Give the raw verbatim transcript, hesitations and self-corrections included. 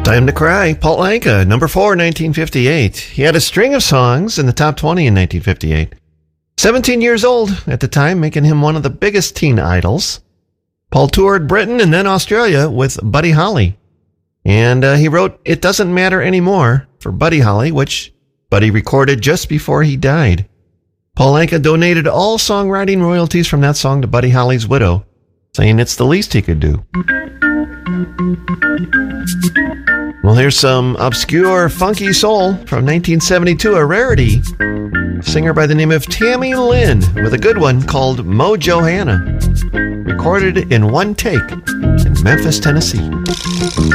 Time to Cry, Paul Anka, number four, nineteen fifty-eight. He had a string of songs in the top twenty in nineteen fifty-eight. seventeen years old at the time, making him one of the biggest teen idols. Paul toured Britain and then Australia with Buddy Holly. And uh, he wrote It Doesn't Matter Anymore for Buddy Holly, which Buddy recorded just before he died. Paul Anka donated all songwriting royalties from that song to Buddy Holly's widow, saying it's the least he could do. Well, here's some obscure funky soul from nineteen seventy-two, a rarity. Singer by the name of Tammy Lynn with a good one called Mo Johanna. Recorded in one take in Memphis, Tennessee.